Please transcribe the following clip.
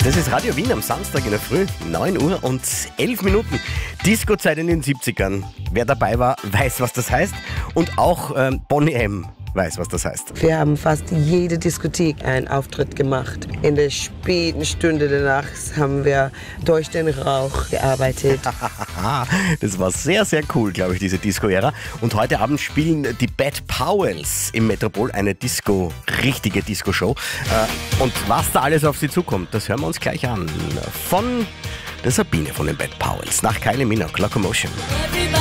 Das ist Radio Wien am Samstag in der Früh, 9 Uhr und 11 Minuten. Disco-Zeit in den 70ern. Wer dabei war, weiß, was das heißt. Und auch Boney M. weiß, was das heißt. Wir haben fast jede Diskothek einen Auftritt gemacht. In der späten Stunde der Nacht haben wir durch den Rauch gearbeitet. Das war sehr, sehr cool, glaube ich, diese Disco-Ära. Und heute Abend spielen die Bad Powells im Metropol eine richtige Disco-Show. Und was da alles auf sie zukommt, das hören wir uns gleich an. Von der Sabine von den Bad Powells nach Kylie Minogue, Locomotion.